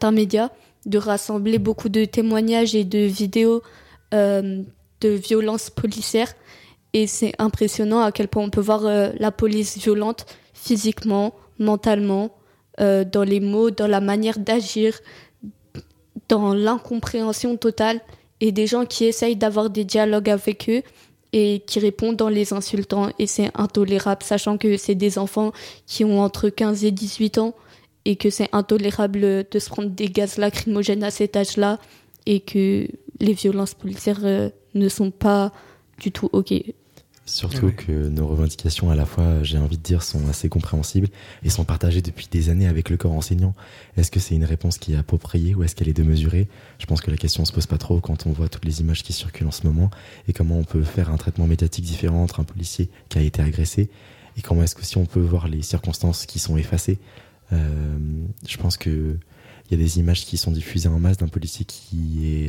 certains médias, de rassembler beaucoup de témoignages et de vidéos de violences policières. Et c'est impressionnant à quel point on peut voir la police violente physiquement, mentalement, dans les mots, dans la manière d'agir, dans l'incompréhension totale, et des gens qui essayent d'avoir des dialogues avec eux et qui répondent en les insultant. Et c'est intolérable, sachant que c'est des enfants qui ont entre 15 et 18 ans et que c'est intolérable de se prendre des gaz lacrymogènes à cet âge-là et que les violences policières ne sont pas du tout OK. Surtout que nos revendications, à la fois, j'ai envie de dire, sont assez compréhensibles et sont partagées depuis des années avec le corps enseignant. Est-ce que c'est une réponse qui est appropriée ou est-ce qu'elle est démesurée ? Je pense que la question ne se pose pas trop quand on voit toutes les images qui circulent en ce moment et comment on peut faire un traitement médiatique différent entre un policier qui a été agressé et comment est-ce que si on peut voir les circonstances qui sont effacées. Je pense qu'il y a des images qui sont diffusées en masse d'un policier qui est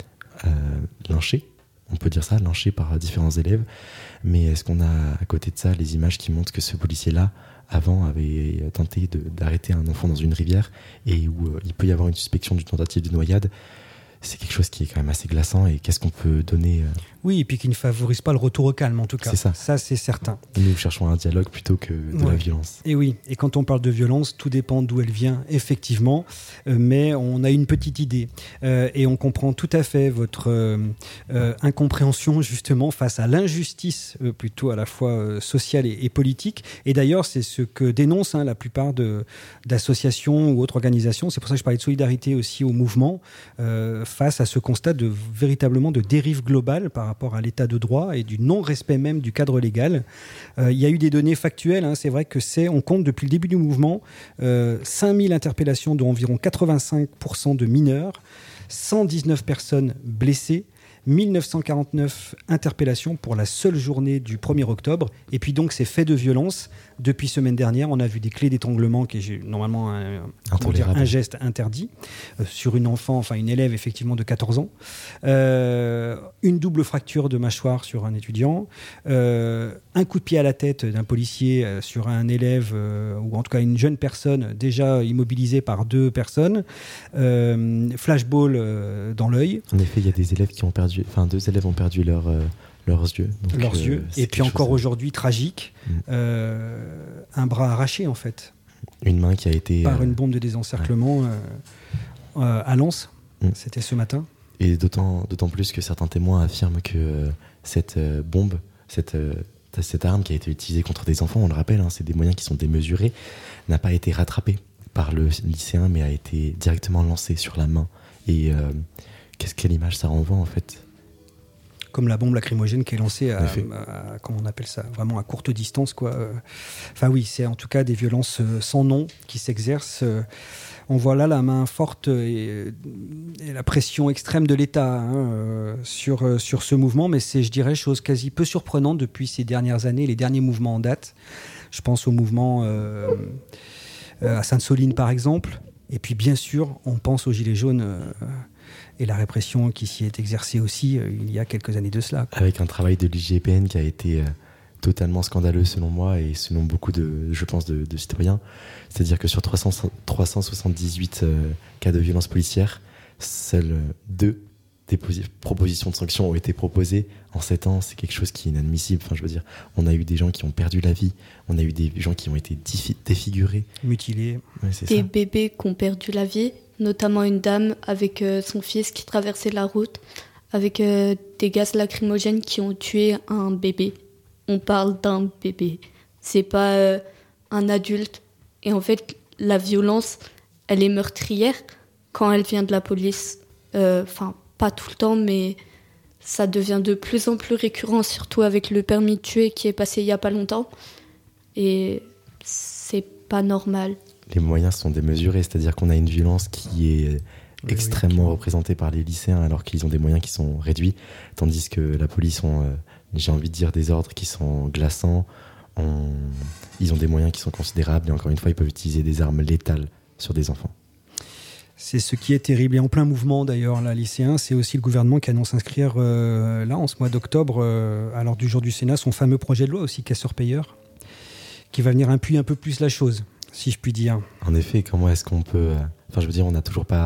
lynché. On peut dire ça, lynché par différents élèves. Mais est-ce qu'on a à côté de ça les images qui montrent que ce policier-là, avant, avait tenté d'arrêter un enfant dans une rivière et où il peut y avoir une suspicion d'une tentative de noyade ? C'est quelque chose qui est quand même assez glaçant. Et qu'est-ce qu'on peut donner Oui, et puis qui ne favorise pas le retour au calme, en tout cas. C'est ça. Ça, c'est certain. Nous cherchons un dialogue plutôt que de la violence. Et oui, et quand on parle de violence, tout dépend d'où elle vient, effectivement. Mais on a une petite idée. Et on comprend tout à fait votre incompréhension, justement, face à l'injustice, plutôt à la fois sociale et politique. Et d'ailleurs, c'est ce que dénoncent la plupart d'associations ou autres organisations. C'est pour ça que je parlais de solidarité aussi au mouvement, face à ce constat véritablement de dérive globale par rapport à l'état de droit et du non-respect même du cadre légal. Il y a eu des données factuelles, c'est vrai que on compte depuis le début du mouvement 5000 interpellations, dont environ 85% de mineurs, 119 personnes blessées, 1949 interpellations pour la seule journée du 1er octobre. Et puis donc ces faits de violence, depuis semaine dernière, on a vu des clés d'étranglement qui est normalement un geste interdit sur une élève effectivement de 14 ans. Une double fracture de mâchoire sur un étudiant, un coup de pied à la tête d'un policier sur un élève ou en tout cas une jeune personne déjà immobilisée par 2 personnes, flashball dans l'œil. En effet, il y a des élèves qui ont perdu, 2 élèves ont perdu leurs yeux. Donc, leurs yeux. Et puis encore aujourd'hui, tragique, un bras arraché en fait. Une main qui a été... Par une bombe de désencerclement à Lens. C'était ce matin. Et d'autant plus que certains témoins affirment que cette bombe, cette arme qui a été utilisée contre des enfants, on le rappelle, c'est des moyens qui sont démesurés, n'a pas été rattrapée par le lycéen, mais a été directement lancée sur la main. Et quelle image ça renvoie en fait ? Comme la bombe lacrymogène qui est lancée à comment on appelle ça, vraiment à courte distance, quoi. Enfin oui, c'est en tout cas des violences sans nom qui s'exercent. On voit là la main forte et la pression extrême de l'État sur ce mouvement, mais c'est, je dirais, chose quasi peu surprenante depuis ces dernières années, les derniers mouvements en date. Je pense au mouvement à Sainte-Soline par exemple, et puis bien sûr, on pense aux Gilets jaunes et la répression qui s'y est exercée aussi il y a quelques années de cela. Avec un travail de l'IGPN qui a été totalement scandaleux selon moi et selon beaucoup de citoyens. C'est-à-dire que sur 378 cas de violence policière, seules 2 propositions de sanctions ont été proposées en 7 ans. C'est quelque chose qui est inadmissible. Enfin, je veux dire, on a eu des gens qui ont perdu la vie, on a eu des gens qui ont été défigurés, mutilés. Ouais, c'est des ça. bébés qui ont perdu la vie, notamment une dame avec son fils qui traversait la route avec des gaz lacrymogènes qui ont tué un bébé. On parle d'un bébé, c'est pas un adulte. Et en fait, la violence, elle est meurtrière quand elle vient de la police. Pas tout le temps, mais ça devient de plus en plus récurrent, surtout avec le permis de tuer qui est passé il y a pas longtemps. Et c'est pas normal. Les moyens sont démesurés, c'est-à-dire qu'on a une violence qui est extrêmement représentée par les lycéens alors qu'ils ont des moyens qui sont réduits, tandis que la police ont, j'ai envie de dire, des ordres qui sont glaçants, ils ont des moyens qui sont considérables et encore une fois, ils peuvent utiliser des armes létales sur des enfants. C'est ce qui est terrible. Et en plein mouvement, d'ailleurs, là, lycéen, c'est aussi le gouvernement qui annonce inscrire, là, en ce mois d'octobre, à l'ordre du jour du Sénat, son fameux projet de loi aussi, casseur-payeur, qui va venir appuyer un peu plus la chose, si je puis dire. En effet, comment est-ce qu'on peut... on n'a toujours pas